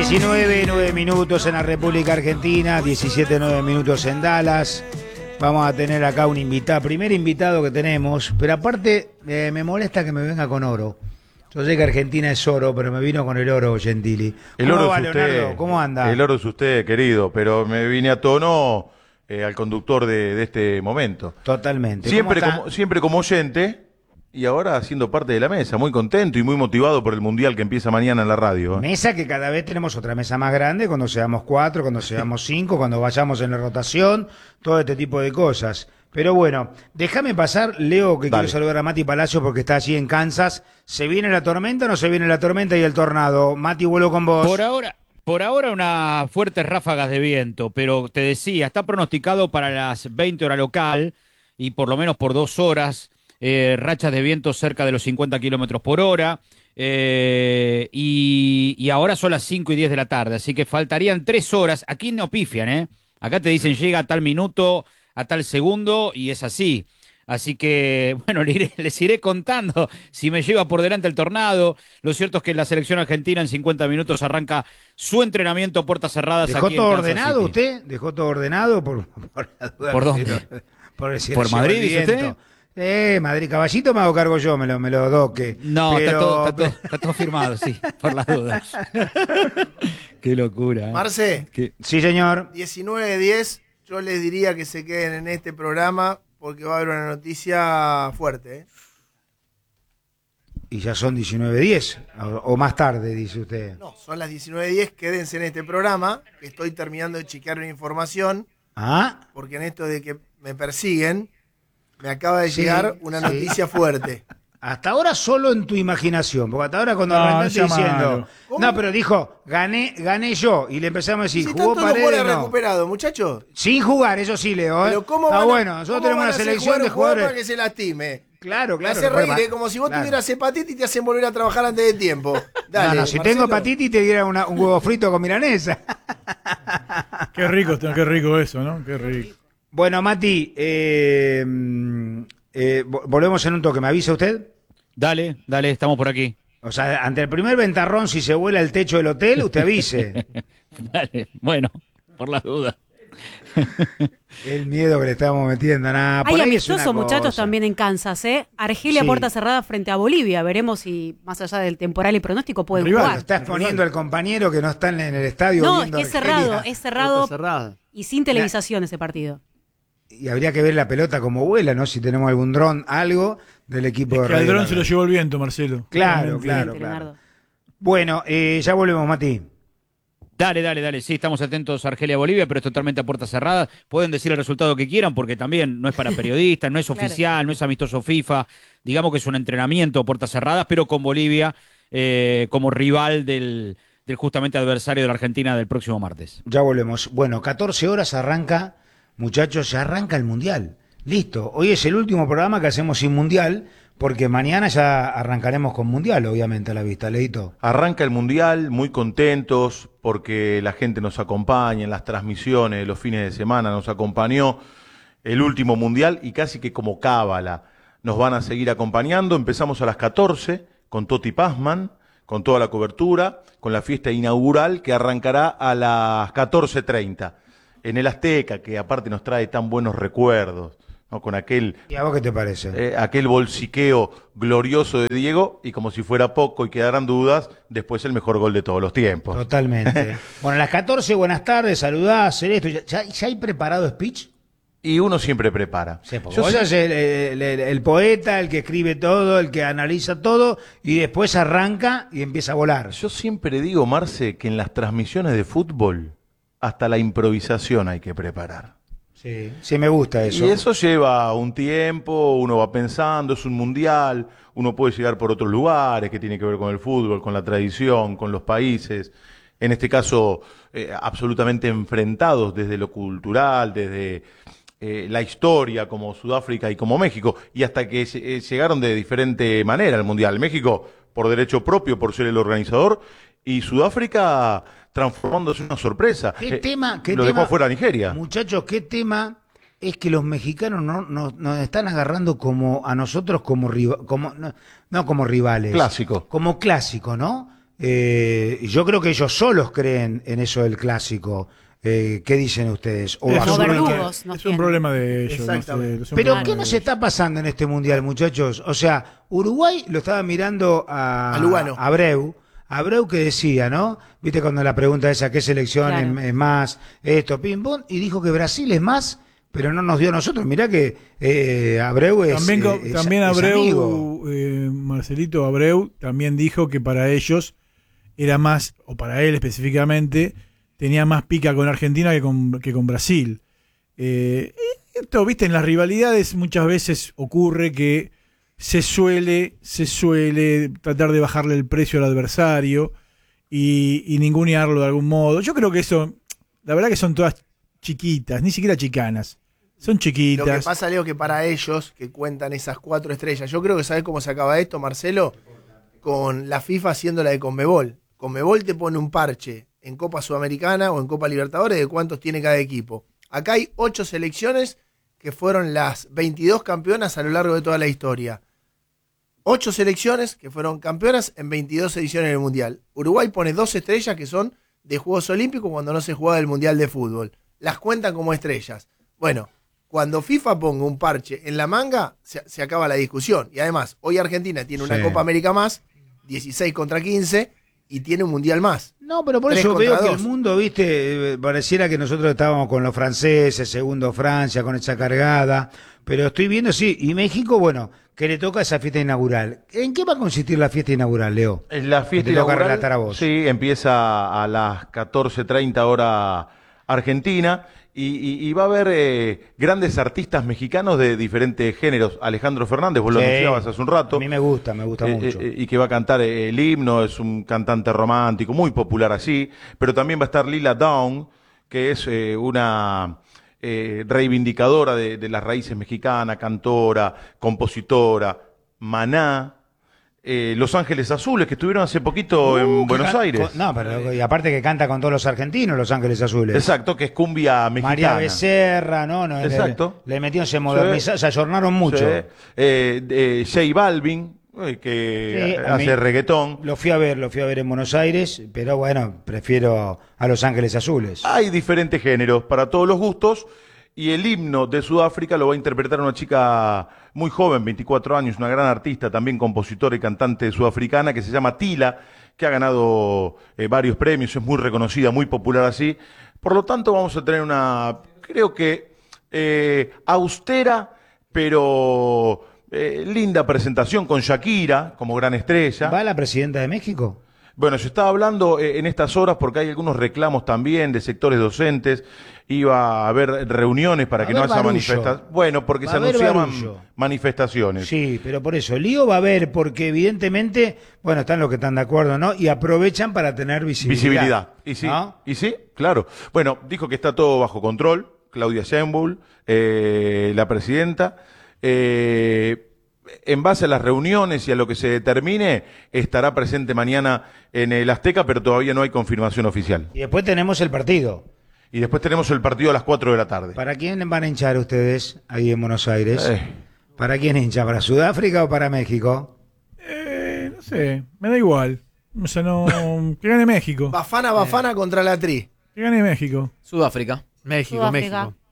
19, 9 minutos en la República Argentina, 17, 9 minutos en Dallas. Vamos a tener acá un invitado, primer invitado que tenemos, pero aparte me molesta que me venga con oro. Yo sé que Argentina es oro, pero me vino con el oro, Gentili. El oro va, es usted, Leonardo? ¿Cómo anda? El oro es usted, querido, pero me vine a tono al conductor de este momento. Totalmente. Siempre como oyente y ahora siendo parte de la mesa, muy contento y muy motivado por el Mundial que empieza mañana en la radio. Mesa que cada vez tenemos otra mesa más grande, cuando seamos 4, cuando seamos 5, cuando vayamos en la rotación, todo este tipo de cosas. Pero bueno, déjame pasar, Leo, que Dale. quiero saludar a Mati Palacio porque está allí en Kansas. ¿Se viene la tormenta o no se viene la tormenta y el tornado? Mati, vuelvo con vos. Por ahora unas fuertes ráfagas de viento, pero te decía, está pronosticado para las 20 horas local y por lo menos por 2 horas, rachas de viento cerca de los 50 kilómetros por hora. Y ahora son las 5 y 10 de la tarde, así que faltarían 3 horas. Aquí no pifian, ¿eh? Acá te dicen llega a tal minuto, a tal segundo, y es así. Así que, bueno, les iré contando si me lleva por delante el tornado. Lo cierto es que la selección argentina en 50 minutos arranca su entrenamiento a puertas cerradas. ¿Dejó aquí todo en Kansas ordenado City. usted? ¿Dejó todo ordenado? ¿Por la duda? ¿Por dónde? ¿Por Madrid, dice usted? Madrid, caballito me hago cargo yo, me lo doque. No, pero... está todo firmado, sí, por las dudas. Qué locura. Marce, Sí, señor. 19:10, yo les diría que se queden en este programa porque va a haber una noticia fuerte. Y ya son 19:10, o más tarde, dice usted. No, son las 19:10, quédense en este programa, que estoy terminando de chequear una información, ¿Ah? porque en esto de que me persiguen, me acaba de Sí, llegar una sí. noticia fuerte. Hasta ahora solo en tu imaginación, porque hasta ahora cuando No, arrancaste llamalo. diciendo, ¿Cómo? no, pero dijo, gané yo, y le empezamos a decir, Si jugó están todos Paredes, goles no. recuperados, muchachos. Sin jugar, eso sí, Leo, ¿eh? Pero ¿cómo Está van a- bueno, nosotros cómo tenemos van una a hacer selección jugar de un jugador jugadores. para que se lastime? Claro, Me claro. hace no reír, puede más. como si vos Claro. tuvieras hepatitis y te hacen volver a trabajar antes de tiempo. Dale, No, si Marcelo. tengo hepatitis te diera un huevo frito con milanesa. Qué rico eso, ¿no? Qué rico. Bueno, Mati, volvemos en un toque, ¿me avisa usted? Dale, estamos por aquí. O sea, ante el primer ventarrón, si se vuela el techo del hotel, usted avise. Dale, bueno, por las dudas. El miedo que le estamos metiendo, nada. Hay amistosos muchachos también en Kansas, ¿eh? Argelia Sí. puerta cerrada frente a Bolivia. Veremos si, más allá del temporal y pronóstico, pueden Rival, Lo jugar. estás poniendo al compañero que no está en el estadio. No, viendo es Argelia. cerrado y sin televisación ese partido. Y habría que ver la pelota como vuela, ¿no? Si tenemos algún dron, algo del equipo de Que al Radio dron se lo Nacional. llevó el viento, Marcelo. Claro, Claramente. claro. Leonardo. Bueno, ya volvemos, Mati. Dale. Sí, estamos atentos a Argelia-Bolivia, pero es totalmente a puertas cerradas. Pueden decir el resultado que quieran, porque también no es para periodistas, no es Claro. oficial, no es amistoso FIFA. Digamos que es un entrenamiento a puertas cerradas, pero con Bolivia como rival del justamente adversario de la Argentina del próximo martes. Ya volvemos. Bueno, 14 horas arranca, muchachos, ya arranca el Mundial. Listo. Hoy es el último programa que hacemos sin Mundial, porque mañana ya arrancaremos con Mundial, obviamente, a la vista, Leito. Arranca el Mundial, muy contentos porque la gente nos acompaña en las transmisiones, los fines de semana nos acompañó el último Mundial y casi que como cábala nos van a seguir acompañando. Empezamos a las 14 con Toti Pazman, con toda la cobertura, con la fiesta inaugural que arrancará a las 14:30 en el Azteca, que aparte nos trae tan buenos recuerdos, ¿no? Con aquel ¿Y a vos qué te parece? aquel bolsiqueo glorioso de Diego, y como si fuera poco y quedaran dudas, después el mejor gol de todos los tiempos. Totalmente. Bueno, a las 14, buenas tardes, saludás, hacer esto. ¿Ya hay preparado speech? Y uno siempre prepara. Sí, porque Yo vos sí- sos el poeta, el que escribe todo, el que analiza todo, y después arranca y empieza a volar. yo siempre digo, Marce, que en las transmisiones de fútbol, hasta la improvisación hay que preparar. Sí, me gusta eso. Y eso lleva un tiempo, uno va pensando, es un mundial, uno puede llegar por otros lugares que tiene que ver con el fútbol, con la tradición, con los países, en este caso absolutamente enfrentados desde lo cultural, desde la historia, como Sudáfrica y como México, y hasta que llegaron de diferente manera al mundial. México por derecho propio, por ser el organizador, y Sudáfrica transformándose en una sorpresa. ¿Qué tema? Lo dejó fuera a Nigeria. Muchachos, ¿qué tema es que los mexicanos nos están agarrando como a nosotros como no como rivales? Clásico. Como clásico, ¿no? Yo creo que ellos solos creen en eso del clásico. ¿Qué dicen ustedes? O Es Los asumen que- verdugos nos Es un tienen. problema de ellos. Exactamente. No sé, es un Pero problema ¿qué de nos ellos. está pasando en este mundial, muchachos? O sea, Uruguay lo estaba mirando A Lugano. a Abreu. Abreu que decía, ¿no? Viste cuando la pregunta esa, ¿qué selección Claro. es más? Esto, pim, pum. Y dijo que Brasil es más, pero no nos dio a nosotros. Mirá que Abreu es También es amigo. Abreu, Marcelito Abreu, también dijo que para ellos era más, o para él específicamente, tenía más pica con Argentina que con Brasil. Esto, viste, en las rivalidades muchas veces ocurre que se suele tratar de bajarle el precio al adversario y ningunearlo de algún modo. Yo creo que eso, la verdad que son todas chiquitas, ni siquiera chicanas. Son Lo que chiquitas. pasa, Leo, que para ellos, que cuentan esas 4 estrellas, yo creo que ¿sabés cómo se acaba esto, Marcelo? Con la FIFA haciendo la de Conmebol. Conmebol te pone un parche en Copa Sudamericana o en Copa Libertadores de cuántos tiene cada equipo. Acá hay 8 selecciones que fueron las 22 campeonas a lo largo de toda la historia. 8 selecciones que fueron campeonas en 22 ediciones del Mundial. Uruguay pone 2 estrellas que son de Juegos Olímpicos cuando no se juega el Mundial de Fútbol. Las cuentan como estrellas. Bueno, cuando FIFA ponga un parche en la manga, se acaba la discusión. Y además, hoy Argentina tiene una Sí. Copa América más, 16 contra 15, y tiene un Mundial más. No, pero por 3 eso veo contra que el 2. mundo, viste, pareciera que nosotros estábamos con los franceses, segundo Francia, con esa cargada, pero estoy viendo, sí, y México, bueno, que le toca esa fiesta inaugural. ¿En qué va a consistir la fiesta inaugural, Leo? En la fiesta Te toca inaugural, relatar a vos. sí, empieza a las 14:30 hora Argentina y va a haber grandes artistas mexicanos de diferentes géneros. Alejandro Fernández, vos lo Sí. anunciabas hace un rato. A mí me gusta mucho. Y que va a cantar el himno, es un cantante romántico, muy popular así, pero también va a estar Lila Downs, que es una reivindicadora de las raíces mexicanas, cantora, compositora, Maná, Los Ángeles Azules, que estuvieron hace poquito en Buenos Aires. No, pero y aparte que canta con todos los argentinos, Los Ángeles Azules. Exacto, que es cumbia mexicana. María Becerra, ¿no? Exacto. Le metieron, se modernizaron, se ayornaron mucho. Sí. J Balvin, que Sí, a mí hace reggaetón. Lo fui a ver en Buenos Aires, pero bueno, prefiero a Los Ángeles Azules. Hay diferentes géneros para todos los gustos y el himno de Sudáfrica lo va a interpretar una chica muy joven, 24 años, una gran artista, también compositora y cantante sudafricana que se llama Tila, que ha ganado varios premios, es muy reconocida, muy popular así. Por lo tanto vamos a tener una, creo que austera, pero linda presentación con Shakira como gran estrella. ¿Va la presidenta de México? Bueno, se estaba hablando en estas horas porque hay algunos reclamos también de sectores docentes. Iba a haber reuniones para Va a que no haber haya barullo. manifestaciones. Bueno, porque Va se a haber anunciaban barullo. manifestaciones. Sí, pero por eso, lío va a haber, porque evidentemente, bueno, están los que están de acuerdo, ¿no? Y aprovechan para tener visibilidad. Y sí, ¿no? y sí, claro. Bueno, dijo que está todo bajo control. Claudia Sheinbaum, la presidenta. En base a las reuniones y a lo que se determine, estará presente mañana en el Azteca, pero todavía no hay confirmación oficial. Y después tenemos el partido. Y después tenemos el partido a las 4 de la tarde. ¿Para quién van a hinchar ustedes ahí en Buenos Aires? Eh. ¿Para quién hincha? ¿Para Sudáfrica o para México? No sé, me da igual. O sea, no. Que gane México. Bafana contra la Tri. Que gane México. Sudáfrica. México, Sudáfrica. México.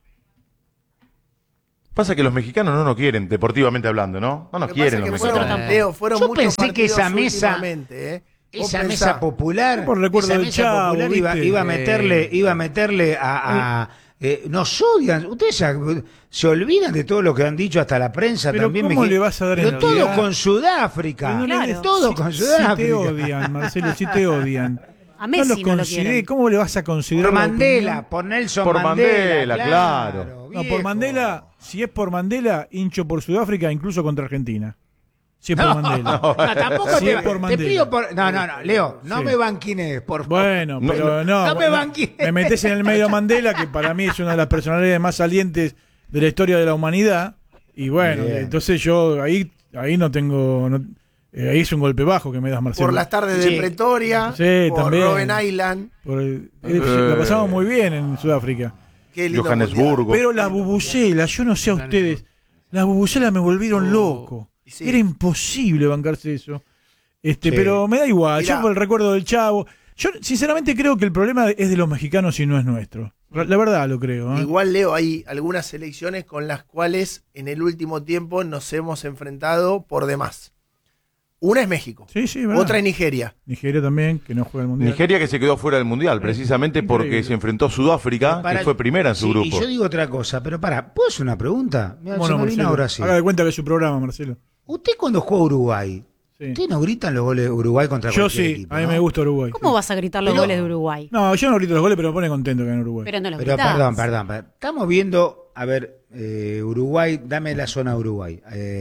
Pasa que los mexicanos no nos quieren, deportivamente hablando, ¿no? No nos Lo que quieren pasa los es que mexicanos. Nosotros Leo, fueron Yo muchos pensé que esa partidos mesa- últimamente, Vos Esa pensá. mesa popular, Por recuerdo esa del mesa Chavo, popular iba ¿viste? a meterle nos odian, ustedes se olvidan de todo lo que han dicho hasta la prensa Pero también. ¿cómo le vas a dar Pero todo entidad? con Sudáfrica, Pero no le Claro. des- todo con Si Sudáfrica. te odian, Marcelo, si te odian. A Messi los no lo consideré. quieren. ¿Cómo le vas a considerar Por la Mandela, opinión? por Nelson Por Mandela, Mandela, claro. No, por viejo. Mandela, si es por Mandela, hincho por Sudáfrica, incluso contra Argentina. Si es por Mandela. No, tampoco Sí, te, es por te Mandela. pido por... No, Leo, no Sí. me banquines, por favor. Bueno, pero no. no me banquines. Me metés en el medio a Mandela, que para mí es una de las personalidades más salientes de la historia de la humanidad. Y bueno, Bien. entonces yo ahí no tengo. Ahí es un golpe bajo que me das, Marcelo. Por las tardes Sí. de Pretoria, Sí, por también. Robben Island. La pasamos muy bien en Sudáfrica. Qué lindo Johannesburgo. Pero las bubucelas, yo no sé a ustedes, las bubucelas me volvieron loco. Y sí. Era imposible bancarse eso. Pero me da igual, Mirá. yo por el recuerdo del Chavo. Yo sinceramente creo que el problema es de los mexicanos y no es nuestro. La verdad lo creo. Igual, Leo, hay algunas selecciones con las cuales en el último tiempo nos hemos enfrentado por demás. Una es México, Sí, verdad. otra es Nigeria. Nigeria también, que no juega el Mundial. Nigeria que se quedó fuera del Mundial, precisamente porque Increíble. se enfrentó a Sudáfrica, que fue primera en su sí, grupo. Y yo digo otra cosa, pero ¿puedo hacer una pregunta? Mira, Bueno, se me vino Marcelo, ahora sí. haga de cuenta que es su programa, Marcelo. Usted cuando juega Uruguay, Sí. ¿usted no gritan los goles de Uruguay contra Yo cualquier sí, equipo, a mí ¿no? me gusta Uruguay. ¿Cómo vas a gritar los Pero- goles de Uruguay? No, yo no grito los goles, pero me pone contento que en Uruguay. Pero no los Pero gritás. perdón. Estamos viendo, a ver, Uruguay, dame la zona de Uruguay.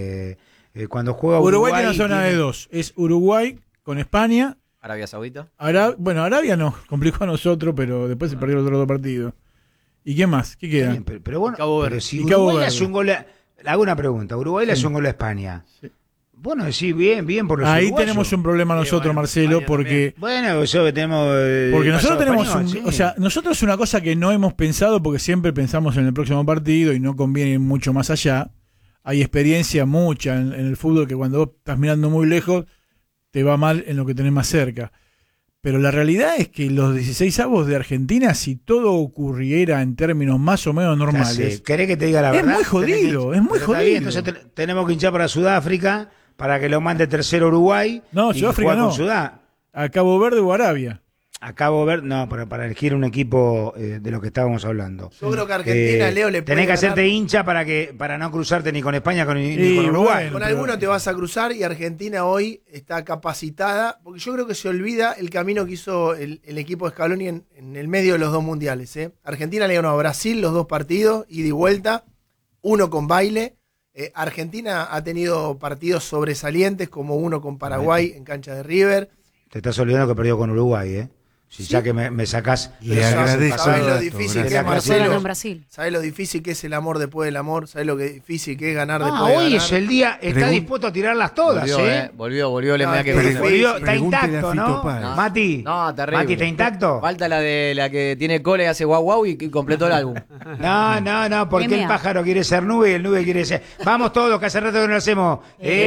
Cuando juega Uruguay Uruguay tiene una zona de dos. Es Uruguay con España. Arabia Saudita. Bueno, Arabia nos complicó a nosotros, pero después se perdieron los otros dos partidos. ¿Y qué más? ¿Qué queda? Bien, pero bueno, Cabo Verde. pero si Y Cabo Uruguay le Verde. hace un gol le hago una pregunta, Uruguay le hace un gol a España. Bueno, decís bien por los Ahí uruguayos. tenemos un problema nosotros, bueno, Marcelo, España porque Bueno, eso que tenemos porque nosotros pasado tenemos español, sí. o sea, nosotros una cosa que no hemos pensado porque siempre pensamos en el próximo partido y no conviene ir mucho más allá. Hay experiencia mucha en el fútbol que cuando vos estás mirando muy lejos te va mal en lo que tenés más cerca. Pero la realidad es que los 16avos de Argentina, si todo ocurriera en términos más o menos Ya sé, normales, ¿querés que te diga la es verdad? muy jodido, es muy Pero está bien, jodido. entonces tenemos que hinchar para Sudáfrica para que lo mande tercero Uruguay. No, y Sudáfrica jugar con no. Sudá. a Cabo Verde o Arabia. Acabo de ver, no, pero para elegir un equipo de lo que estábamos hablando. Yo creo que Argentina, Leo, le puede Tenés que ganar. hacerte hincha para no cruzarte ni con España ni Y con Uruguay. bueno, Con pero- alguno te vas a cruzar y Argentina hoy está capacitada, porque yo creo que se olvida el camino que hizo el equipo de Scaloni en el medio de los dos mundiales. Argentina le ganó a Brasil los dos partidos, ida y vuelta, uno con baile. Argentina ha tenido partidos sobresalientes, como uno con Paraguay en cancha de River. Te estás olvidando que perdió con Uruguay, ¿eh? Si ya que me sacás... Le ¿sabes agradezco ¿Sabés lo dato, difícil gracias. que es, Marcelo? Ganó Marcelo? en Brasil. ¿Sabés lo difícil que es el amor después del amor? ¿Sabés lo que difícil que es ganar después de hoy ganar? es el día, está dispuesto a tirarlas todas, Volvió el No, MA que pero- fue. Volvió, está Pregúntele intacto, a Fito ¿no? Páez. No. Mati, No, terrible. Mati, ¿está intacto? Falta la de la que tiene cola y hace guau guau y completó el álbum. No, porque el MA. pájaro quiere ser nube y el nube quiere ser... Vamos todos, que hace rato que no lo hacemos.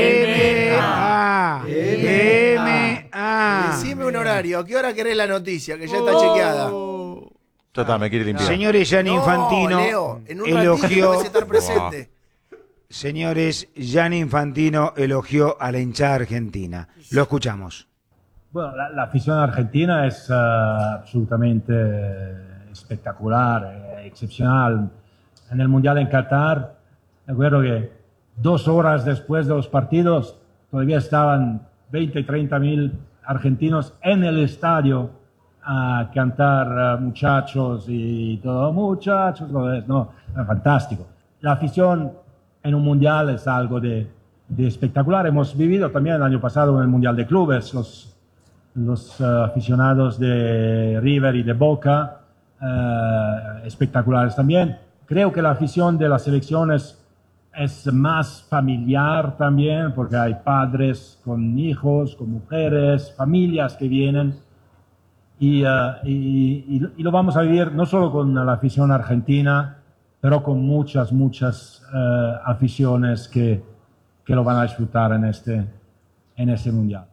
M-A. M-A. Decime un horario. ¿A qué hora querés la noticia? Que ya está chequeada. Ya está, me quiere limpiar. Señores, Gianni No, Infantino Leo, en un ratito elogió... podés estar presente. Señores, Gianni Infantino elogió a la hinchada argentina. Lo escuchamos. Bueno, la afición argentina es absolutamente espectacular, excepcional. En el Mundial en Qatar, me acuerdo que 2 horas después de los partidos todavía estaban 20 y 30 mil argentinos en el estadio a cantar muchachos y todo, muchachos, no, fantástico. La afición en un Mundial es algo de espectacular. Hemos vivido también el año pasado en el Mundial de Clubes, los aficionados de River y de Boca, espectaculares también. Creo que la afición de las selecciones es más familiar también, porque hay padres con hijos, con mujeres, familias que vienen. Y lo vamos a vivir no solo con la afición argentina, pero con muchas aficiones que lo van a disfrutar en este Mundial.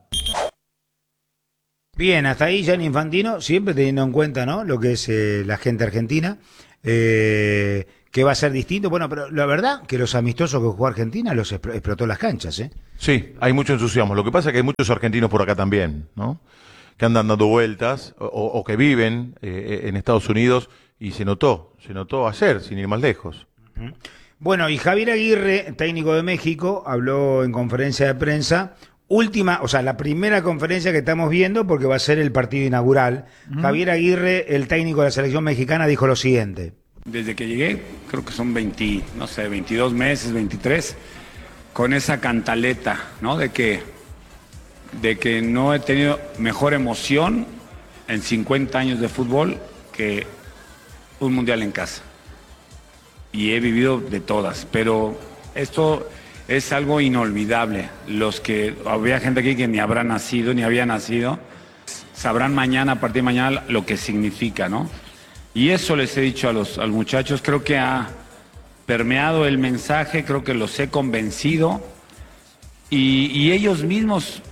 Bien, hasta ahí Gianni Infantino, siempre teniendo en cuenta, ¿no?, lo que es la gente argentina, que va a ser distinto. Bueno, pero la verdad que los amistosos que jugó Argentina los explotó las canchas, ¿eh? Sí, hay mucho entusiasmo. Lo que pasa es que hay muchos argentinos por acá también, ¿no? Que andan dando vueltas o que viven en Estados Unidos y se notó ayer, sin ir más lejos. Bueno, y Javier Aguirre, técnico de México, habló en conferencia de prensa, la primera conferencia que estamos viendo porque va a ser el partido inaugural. Javier Aguirre, el técnico de la selección mexicana, dijo lo siguiente. Desde que llegué, creo que son 22 meses, 23, con esa cantaleta, ¿no? De que no he tenido mejor emoción en 50 años de fútbol que un mundial en casa. Y he vivido de todas, pero esto es algo inolvidable. Había gente aquí que ni habrá nacido, ni había nacido, sabrán mañana, a partir de mañana, lo que significa, ¿no? Y eso les he dicho a los muchachos, creo que ha permeado el mensaje, creo que los he convencido y ellos mismos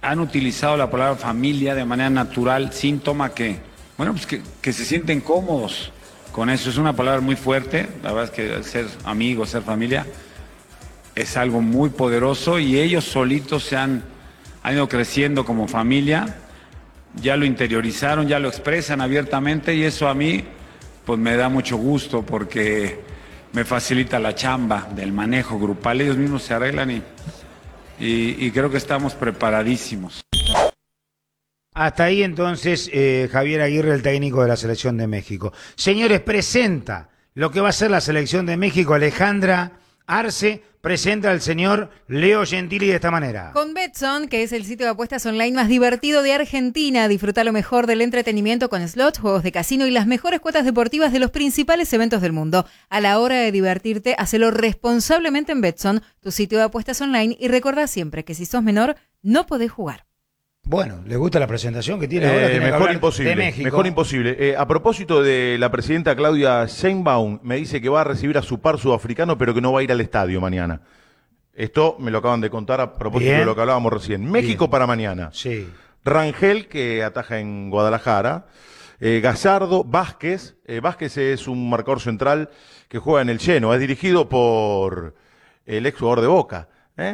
han utilizado la palabra familia de manera natural, síntoma que, bueno, pues que se sienten cómodos con eso. Es una palabra muy fuerte, la verdad es que ser amigos, ser familia, es algo muy poderoso y ellos solitos han ido creciendo como familia, ya lo interiorizaron, ya lo expresan abiertamente y eso a mí pues me da mucho gusto porque me facilita la chamba del manejo grupal, ellos mismos se arreglan y creo que estamos preparadísimos. Hasta ahí entonces Javier Aguirre, el técnico de la Selección de México. Señores, presenta lo que va a ser la Selección de México. Alejandra Arce presenta al señor Leo Gentili de esta manera. Con Betson, que es el sitio de apuestas online más divertido de Argentina, disfruta lo mejor del entretenimiento con slots, juegos de casino y las mejores cuotas deportivas de los principales eventos del mundo. A la hora de divertirte, hacelo responsablemente en Betson, tu sitio de apuestas online, y recordá siempre que si sos menor, no podés jugar. Bueno, ¿le gusta la presentación que tiene ahora? Tiene Mejor imposible. De México. Mejor imposible. A propósito de la presidenta Claudia Sheinbaum, me dice que va a recibir a su par sudafricano, pero que no va a ir al estadio mañana. Esto me lo acaban de contar a propósito de lo que hablábamos recién. México para mañana. Sí. Rangel, que ataja en Guadalajara. Gallardo, Vázquez. Vázquez es un marcador central que juega en el Genoa. Es dirigido por el ex jugador de Boca.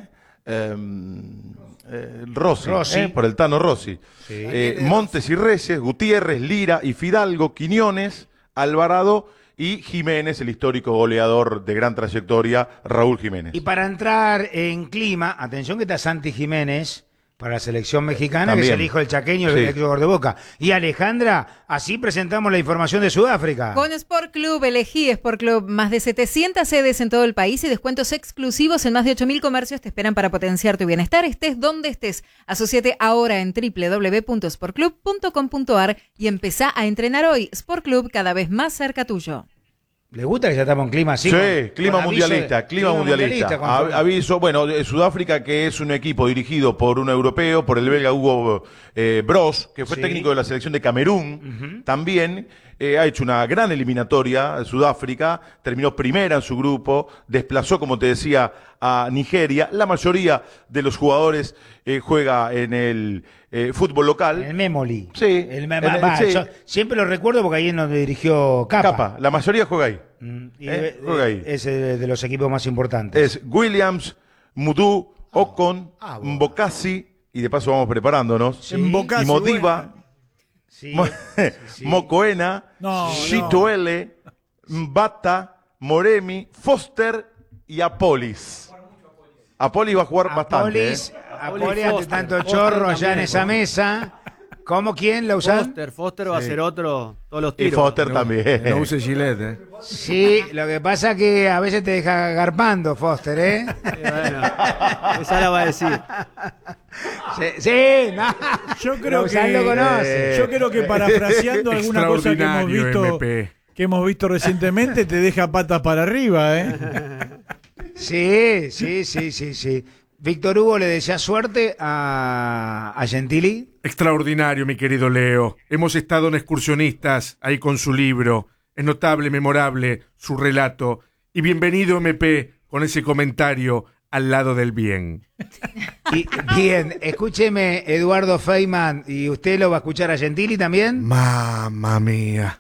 Rossi. Por el Tano Rossi. Sí. Montes y Reyes, Gutiérrez, Lira y Fidalgo, Quiñones, Alvarado y Jiménez, el histórico goleador de gran trayectoria, Raúl Jiménez. Y para entrar en clima, atención que está Santi Jiménez para la selección mexicana, También. que es el hijo del chaqueño, el ex jugador de Boca. Y Alejandra, así presentamos la información de Sudáfrica. Con Sport Club, elegí Sport Club. Más de 700 sedes en todo el país y descuentos exclusivos en más de 8.000 comercios te esperan para potenciar tu bienestar, estés donde estés. Asociate ahora en www.sportclub.com.ar y empezá a entrenar hoy. Sport Club, cada vez más cerca tuyo. ¿Le gusta que ya estamos en clima así? Sí, con clima aviso mundialista, clima mundialista. Aviso, bueno, Sudáfrica, que es un equipo dirigido por un europeo, por el belga Hugo Bros, que fue técnico de la selección de Camerún, también ha hecho una gran eliminatoria. Sudáfrica terminó primera en su grupo, desplazó, como te decía, a Nigeria. La mayoría de los jugadores juega en el fútbol local. El Memoli. Sí. Sí. Yo siempre lo recuerdo porque ahí es donde dirigió Capa. La mayoría juega ahí. Juega ahí. Es de los equipos más importantes. Es Williams, Mudú, Ocon, Mbokasi, y de paso vamos preparándonos. Sí. Y Modiva, Sí. Mocoena, Chituele, Mbata, Moremi, Foster y Apolis. Apolis va a jugar bastante. Apolis ante tanto chorro allá en esa mesa. ¿Cómo? ¿Quién? ¿Lausanne? Foster va a ser otro, todos los tiros. Y Foster también. No use Gillette, Sí, lo que pasa es que a veces te deja garpando Foster, ¿eh? Bueno, esa la va a decir. Sí, no. Yo creo Lausanne lo conoce. Yo creo que parafraseando alguna cosa que hemos visto recientemente, te deja patas para arriba, ¿eh? Sí. Víctor Hugo le desea suerte a Gentili. Extraordinario, mi querido Leo. Hemos estado en Excursionistas, ahí con su libro. Es notable, memorable, su relato. Y bienvenido, MP, con ese comentario al lado del bien. Y, bien, escúcheme, Eduardo Feynman, ¿y usted lo va a escuchar a Gentili también? Mamma mía.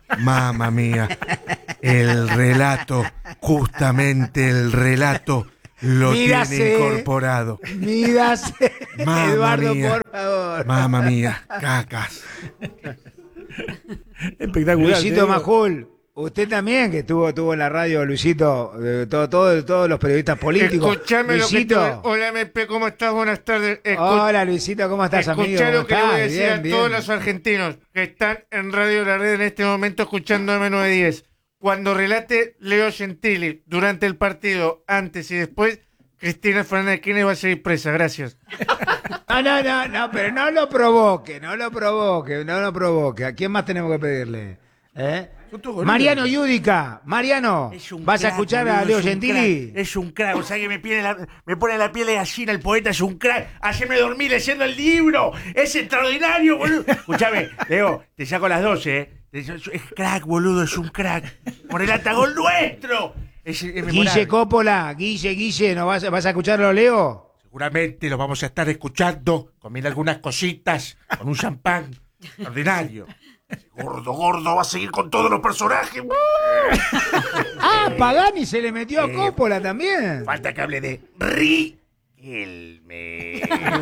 El relato, justamente el relato, lo tiene incorporado. Mídase, Mamma Eduardo, mía. por favor. Mamma mía, cacas. Espectacular. Luisito Majul, usted también, que estuvo en la radio, Luisito, todos los periodistas políticos. Escuchame Luisito. lo que te... Hola, MP, ¿cómo estás? Buenas tardes. Hola, Luisito, ¿cómo estás, amigo? Escuchá lo que le voy a decir Bien, a bien. todos los argentinos que están en Radio La Red en este momento escuchando M910. Cuando relate Leo Gentili durante el partido, antes y después, Cristina Fernández de Kirchner va a seguir presa. Gracias. No, pero no lo provoque. ¿A quién más tenemos que pedirle? Mariano Yudica. Mariano, ¿vas a escuchar a Leo Gentili? Es un crack, o sea que me pone la piel de gallina, el poeta es un crack. Ayer me dormí leyendo el libro, es extraordinario, boludo. Escuchame, Leo, te saco las 12, ¿eh? Es crack, boludo, es un crack. Por el atagol nuestro. Es Guille Coppola, Guille, ¿no vas a escucharlo, Leo? Seguramente los vamos a estar escuchando, comiendo algunas cositas, con un champán ordinario. Gordo, va a seguir con todos los personajes. Ah, Pagani se le metió a Coppola también. Falta que hable de Riquelme.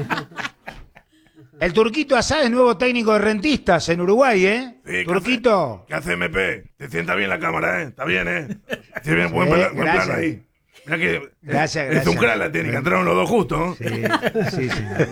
El Turquito Asad es nuevo técnico de Rentistas en Uruguay, ¿eh? Sí, Turquito. ¿Qué hace MP? Te sienta bien la cámara, ¿eh? Está bien, ¿eh? Tiene bien, buen plan ahí. Mirá que Gracias. es un crack la técnica, entraron los dos justos, ¿no? Sí.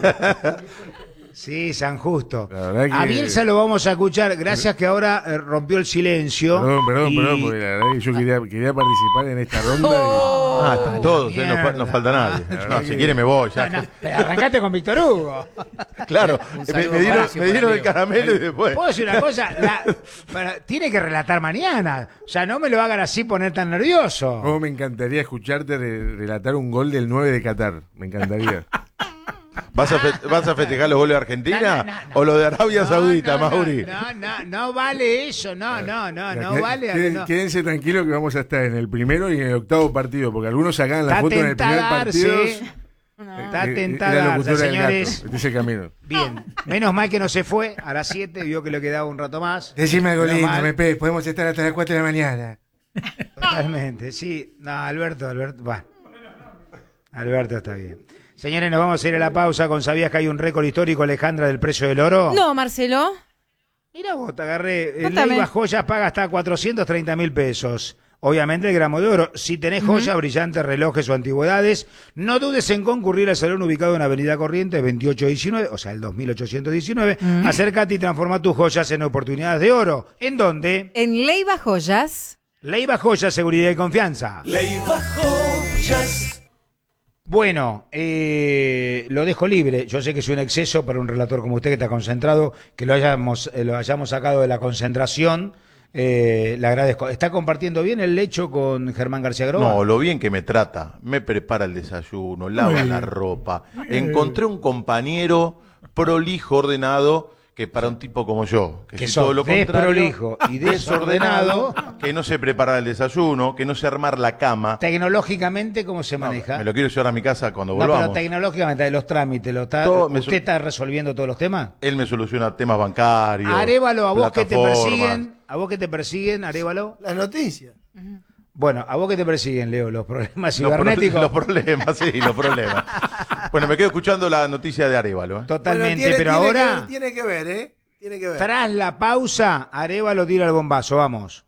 Sí, San Justo. verdad que- A Bielsa lo vamos a escuchar. Gracias que ahora rompió el silencio. Perdón, porque la verdad que yo quería participar en esta ronda. Están todos, no falta nadie. No, si quiere me voy. Ya. No, pero arrancaste con Víctor Hugo. Claro, me dieron el caramelo y después. ¿Puedo decir una cosa? Tiene que relatar mañana. O sea, no me lo hagan así poner tan nervioso. Oh, me encantaría escucharte relatar un gol del 9 de Qatar. Me encantaría. ¿Vas a festejar los goles de Argentina o los de Arabia Saudita, Mauri? No vale eso. No vale. No. Quédense tranquilos que vamos a estar en el primero y en el octavo partido, porque algunos sacaban la foto en el primer partido. Está tentada, señores. Este es el camino. Bien, menos mal que no se fue a las 7, vio que le quedaba un rato más. Decime algo Menos lindo, mal. MP. Podemos estar hasta las 4 de la mañana. Totalmente, sí. No, Alberto, va. Alberto está bien. Señores, nos vamos a ir a la pausa con ¿sabías que hay un récord histórico, Alejandra, del precio del oro? No, Marcelo. Mira vos, te agarré. Contame. Leiva Joyas paga hasta 430.000 pesos. Obviamente el gramo de oro. Si tenés joyas, brillantes, relojes o antigüedades, no dudes en concurrir al salón ubicado en Avenida Corrientes 2819, o sea, el 2819. Acércate y transforma tus joyas en oportunidades de oro. ¿En dónde? En Leiva Joyas. Leiva Joyas, seguridad y confianza. Leiva Joyas. Bueno, lo dejo libre. Yo sé que es un exceso para un relator como usted que está concentrado, que lo hayamos sacado de la concentración. Le agradezco. ¿Está compartiendo bien el lecho con Germán García Groba? No, lo bien que me trata. Me prepara el desayuno, lava la ropa. Encontré un compañero prolijo, ordenado, que para un tipo como yo, que es todo lo contrario, desprolijo y desordenado, que no sé preparar el desayuno, que no sé armar la cama. Tecnológicamente, ¿cómo se maneja? Me lo quiero llevar a mi casa cuando No, volvamos. pero tecnológicamente, los trámites, ¿usted está resolviendo todos los temas? Él me soluciona temas bancarios. Arévalo, a vos que te plataformas. persiguen, Arévalo. Las noticias. Bueno, a vos que te persiguen, Leo, los problemas cibernéticos. Los problemas, sí, los problemas. Bueno, me quedo escuchando la noticia de Arévalo. Totalmente, Bueno, pero ahora, Tiene que ver, ¿eh? Tiene que ver. tras la pausa, Arévalo tira el bombazo, vamos.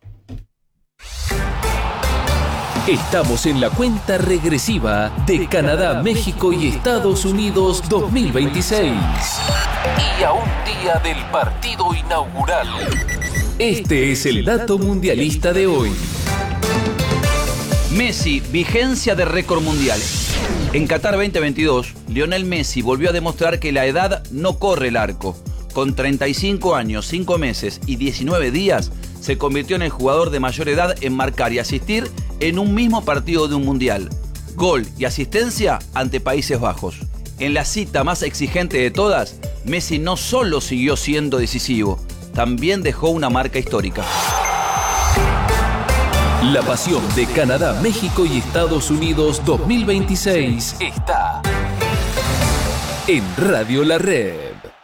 Estamos en la cuenta regresiva de Canadá, México y Estados Unidos 2026. Y a un día del partido inaugural. Este es el dato mundialista de hoy. Messi, vigencia de récord mundial. En Qatar 2022, Lionel Messi volvió a demostrar que la edad no corre el arco. Con 35 años, 5 meses y 19 días, se convirtió en el jugador de mayor edad en marcar y asistir en un mismo partido de un mundial. Gol y asistencia ante Países Bajos. En la cita más exigente de todas, Messi no solo siguió siendo decisivo, también dejó una marca histórica. La pasión de Canadá, México y Estados Unidos 2026 está en Radio La Red.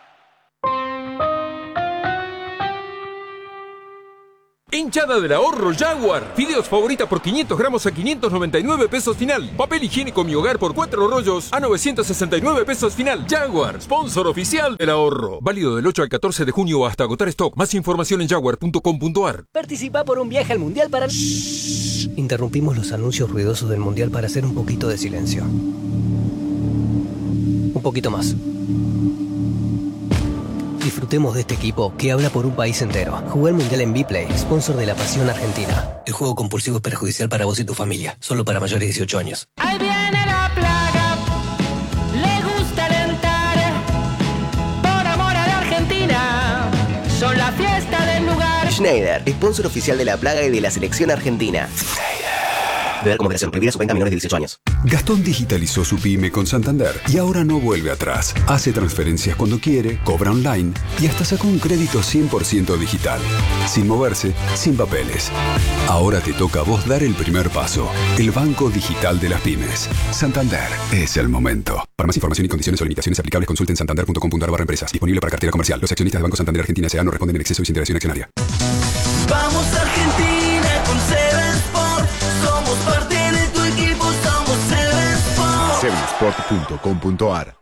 Hinchada del ahorro Jaguar. Fideos favorita por 500 gramos a 599 pesos final. Papel higiénico Mi Hogar por 4 rollos a 969 pesos final. Jaguar, sponsor oficial del ahorro. Válido del 8 al 14 de junio hasta agotar stock. Más información en jaguar.com.ar. Participa por un viaje al Mundial para... Interrumpimos los anuncios ruidosos del Mundial para hacer un poquito de silencio. Un poquito más. Disfrutemos de este equipo que habla por un país entero. Juega el Mundial en Vplay, sponsor de la pasión argentina. El juego compulsivo es perjudicial para vos y tu familia. Solo para mayores de 18 años. Ahí viene la plaga, le gusta alentar, por amor a la Argentina, son la fiesta del lugar. Schneider, sponsor oficial de La Plaga y de la selección argentina. Ver como versión prohibida su venta a menores de 18 años. Gastón digitalizó su pyme con Santander y ahora no vuelve atrás. Hace transferencias cuando quiere, cobra online y hasta sacó un crédito 100% digital. Sin moverse, sin papeles. Ahora te toca a vos dar el primer paso. El banco digital de las pymes. Santander. Es el momento. Para más información y condiciones o limitaciones aplicables, consulten santander.com.ar/empresas. Disponible para cartera comercial. Los accionistas de Banco Santander Argentina S.A. no responden en exceso y sin interacción accionaria. Vamos Argentina con Seven Sport. Somos parte de tu equipo, somos Seven Sport. Sevensport.com.ar